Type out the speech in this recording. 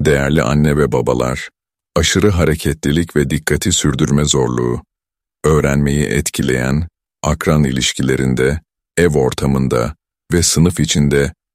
Değerli anne ve babalar, aşırı hareketlilik ve dikkati sürdürme zorluğu, öğrenmeyi etkileyen, akran ilişkilerinde, ev ortamında ve sınıf içinde